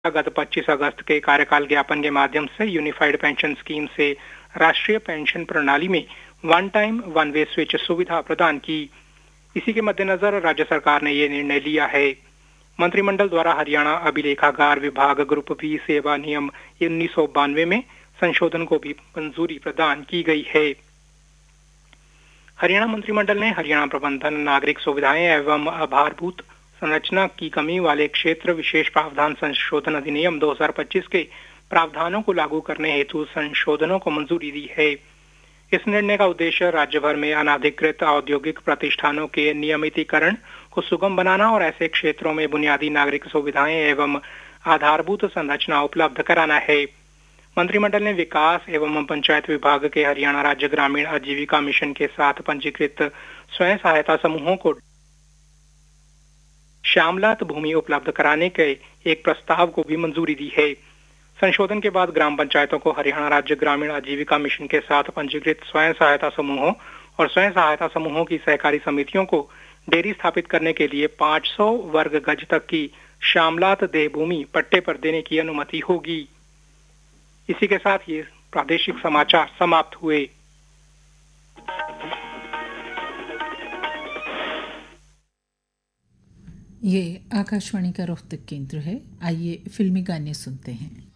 गत 25 अगस्त के कार्यकाल ज्ञापन के माध्यम से यूनिफाइड पेंशन स्कीम से राष्ट्रीय पेंशन प्रणाली में one time one way switch सुविधा प्रदान की। इसी के मद्देनजर राज्य सरकार ने ये निर्णय लिया है। मंत्रिमंडल द्वारा हरियाणा अभिलेखागार विभाग ग्रुप बी सेवा नियम 1992 में संशोधन को भी मंजूरी प्रदान की गई है। हरियाणा मंत्रिमंडल ने हरियाणा प्रबंधन नागरिक सुविधाएं एवं आधारभूत संरचना की कमी वाले क्षेत्र विशेष प्रावधान संशोधन अधिनियम 2025 के प्रावधानों को लागू करने हेतु संशोधनों को मंजूरी दी है। इस निर्णय का उद्देश्य राज्य भर में अनाधिकृत औद्योगिक प्रतिष्ठानों के नियमितीकरण को सुगम बनाना और ऐसे क्षेत्रों में बुनियादी नागरिक सुविधाएं एवं आधारभूत संरचना उपलब्ध कराना है। मंत्रिमंडल ने विकास एवं पंचायत विभाग के हरियाणा राज्य ग्रामीण आजीविका मिशन के साथ पंजीकृत स्वयं सहायता समूहों को श्यामलात भूमि उपलब्ध कराने के एक प्रस्ताव को भी मंजूरी दी है। संशोधन के बाद ग्राम पंचायतों को हरियाणा राज्य ग्रामीण आजीविका मिशन के साथ पंजीकृत स्वयं सहायता समूहों और स्वयं सहायता समूहों की सहकारी समितियों को डेयरी स्थापित करने के लिए 500 वर्ग गज तक की श्यामलात देह भूमि पट्टे पर देने की अनुमति होगी। इसी के साथ ये प्रादेशिक समाचार समाप्त हुए। ये आकाशवाणी का रोहतक केंद्र है। आइए फिल्मी गाने सुनते हैं।